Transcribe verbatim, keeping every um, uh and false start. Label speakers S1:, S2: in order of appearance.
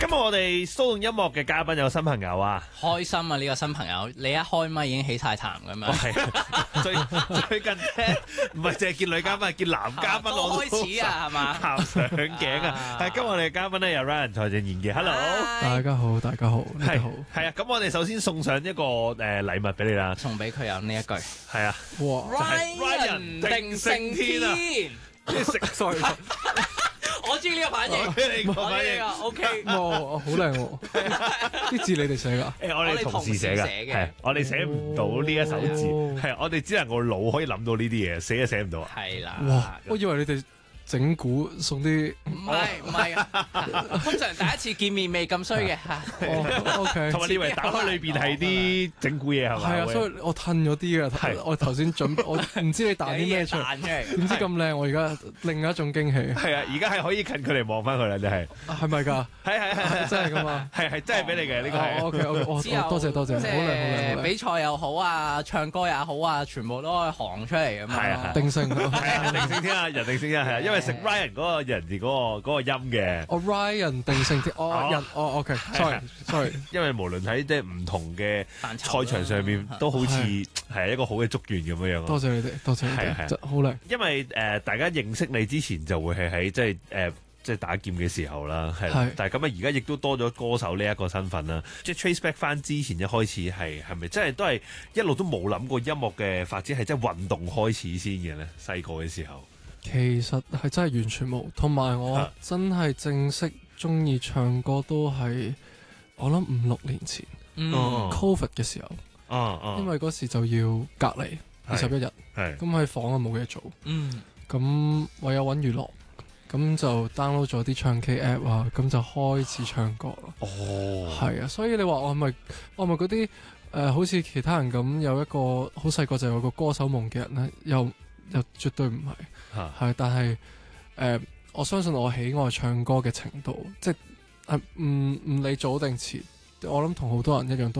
S1: 今日我哋騷動音樂嘅嘉賓有新朋友啊，
S2: 開心啊！呢、這個新朋友，你一開咪已經起晒痰咁樣。
S1: 係最最近咧，唔係淨係見女嘉賓，係見男嘉賓我都
S2: 開始啊，係嘛？
S1: 喊上頸啊！係今日我哋嘅嘉賓咧有 Ryan 蔡正賢嘅 ，Hello，
S3: 大家好，大家好，大家好，
S1: 係啊！咁我哋首先送上一個誒禮物俾你啦，
S2: 送俾佢有呢一句，
S1: 係啊，
S3: 哇
S2: Ryan 定勝天，
S1: 即係食
S3: ，sorry，
S2: 我中意呢個反應，
S1: 你個
S2: 我
S1: 反應
S2: 呢個 OK。
S3: 哇，好靚喎，啲字你哋寫噶？
S1: 誒，我哋同事寫嘅，係我哋寫唔到呢一首字，係我哋只能個腦可以諗到呢啲嘢，寫都寫唔到啊！
S2: 係啦，
S3: 哇，我以為你哋整蠱送啲，
S2: 唔係唔係啊，通常第一次見面未咁衰嘅嚇。
S3: 哦，OK，
S1: 同埋你以為打開裏邊係啲整蠱嘢係咪？
S3: 係啊，所以我褪咗啲啊，
S1: 係
S3: 我頭先準備，我唔知你彈啲咩出嚟，
S2: 彈出嚟，
S3: 點知咁靚，我而家另一種驚喜，
S1: 係啊，而家係可以近距離望翻佢啦，真係，
S3: 係咪㗎？
S1: 係係係
S3: 真係㗎嘛？
S1: 係係真係俾你嘅呢個係。
S3: OK OK，我
S2: 之後
S3: 多謝多謝，好
S2: 即
S3: 靚好靚
S2: 係
S3: 好靚，
S2: 比賽又好啊，唱歌也好啊，全部都可以行出嚟咁樣。
S1: 係啊
S3: 定性。
S1: 係啊，人定勝天啊，人定勝天係啊，因為食 Ryan 嗰個人字嗰個嗰個音嘅，
S3: 我 Ryan 定勝天，哦人，哦 OK，sorry sorry，
S1: 因為無論喺即係唔同嘅
S2: 範疇啦
S1: 賽場上面，都好似係一個好嘅祝願咁樣樣咯。
S3: 多謝你哋，多謝你
S1: 係啊係啊
S3: 哋，真好靚。
S1: 因為誒大家認識你之前就會係喺即係誒即係打劍嘅時候啦，係啦
S3: 係。
S1: 但係咁啊，而家亦都多咗歌手呢一個身份啦。即係 trace back 翻之前一開始係係咪真係都係一路都冇諗過音樂嘅發展係真係運動開始先嘅咧？細個嘅時候。
S3: 其實係真係完全冇，同埋我
S1: 啊
S3: 真係正式中意唱歌都係我諗五六年前、
S2: 嗯
S1: 哦
S3: Covid 嘅時候，
S1: 哦哦，
S3: 因為嗰時就要隔離二十一日，
S1: 係
S3: 咁喺房啊冇嘢做，
S2: 嗯
S3: 咁唯有揾娛樂，咁就 download 咗啲唱 K app 啊，咁就開始唱歌咯。
S1: 哦，
S3: 係啊，所以你話我係咪我係咪嗰啲誒好似其他人咁有一個好細個就有個歌手夢嘅人咧？又又絕對唔係。
S1: 嚇
S3: 係，但係誒、呃，我相信我喜愛唱歌嘅程度，即係唔唔理早定遲，我諗同好多人一樣都。